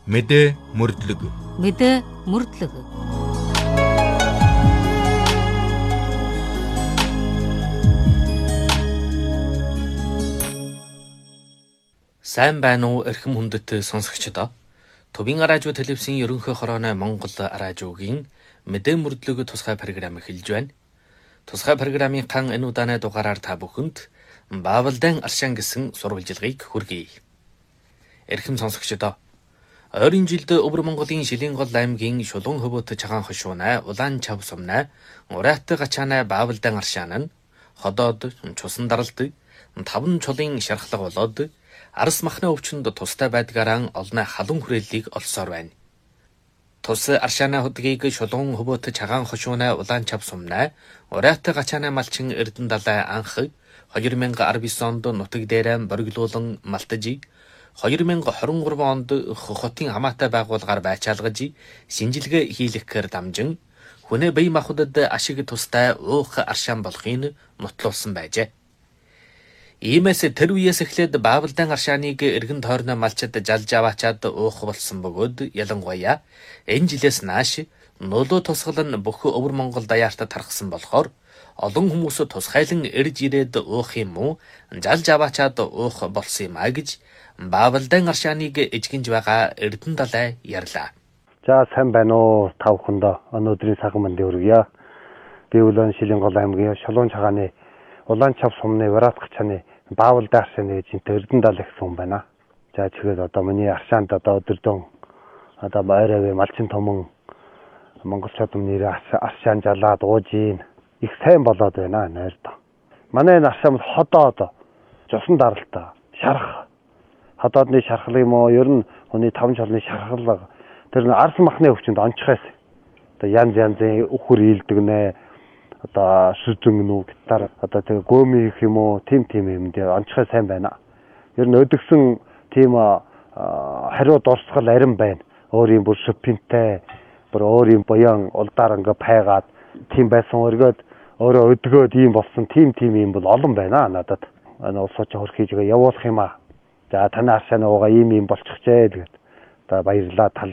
Мэдээ мөрдлөг. Мэдээ мөрдлөг. Сайн байна уу эрхэм хүндэт сонсогчдоо. Төвийн радио телевизийн ерөнхий хорооны Монгол радиогийн мэдээ мөрдлөг тусгай програм эхэлж байна. Тусгай програмын энэ удааны дугаараар та бүхэнд Баавалдан Аршаан гэсэн сурвалжилгыг хүргэе. Эрхэм сонсогчдоо. Ойрын жилд Өвөр Монголын Шилэнгол аймгийн Шулуун хөвөт Чагаан хошуунай Улаан чав сумнай Урайт гачаанай Баавалдан Аршаан нь ходоод чусан даралт таван чулын шархлага болоод Арс махны өвчнөд тустай байдгаараа олны халуун хүрээллийг олсоор байна. Тус Аршааны хөдгийг Шулуун хөвөт Чагаан хошуунай Улаан чав сумнай Урайт гачаанай малчин Эрдэнэ далай анх 2019 онд нутаг дээрээ бориглуулан малтаж 2023 онд хотын хамаатай байгууллагаар байчаалгаж шинжилгээ хийлгэхээр дамжин хүнээ бие махбодод ашиг тустай уух аршаан болохыг нотлуулсан байжээ. Иймээс тэр үеэс эхлээд Баавалдан Аршааныг эргэн тойрны малчид жалж аваачаад уух болсон бөгөөд ялангуяа энэ жилээс нааш нулуу тусгал нь бүх Өвөр Монгол даяарт тархсан болохоор олон хүмүүс тусгайлан ирж ирээд уух юм уу жалж аваачаад уух болсон юм а гэж Баавалдан Аршааныг эжгэнж байгаа Эрдэнэ далай ярьлаа. За сайн байна уу та бүхэндээ өнөөдрийн цагаан мэндийг хүргье. Би Улаан Шилэнгол аймгийн Шулуун Чагааны Улаан чав сумны Урайт гачааны Баавалдан Аршааны эжэнтэй Эрдэнэ далай гэсэн хүн байна. За тэгээд одоо миний Аршаанд одоо өдөрдөн одоо байраа малчин томон монголчууд нэр Аршаан жалаад уужийн их сайн болоод байна нойрдоо. Манай энэ Аршаан ходоод жосон даралтай шарах хадаадны шархал юм уу ер нь хүний таван чулны шархал тэр арс махны өвчнөд онцгоос одоо янз янзын үхэр ийдэг нэ одоо сүзэн нүг гитар одоо тэгээ гөөми их юм уу тим юм дээр онцгой сайн байна. Ер нь өдөгсөн тийм хариу дурсгал арин байна. Өөрийн бүр шопинтэй бүр өөрийн буян улдаар ингээ пайгаад тийм байсан өргөд өөрөө өдгөөд ийм болсон тийм юм бол олон байна надад. Улс орчин хөрхийж явуулах юм аа. За танай Аршаан уугаа ийм болчихжээ тэгээд. Одоо баярлалаа.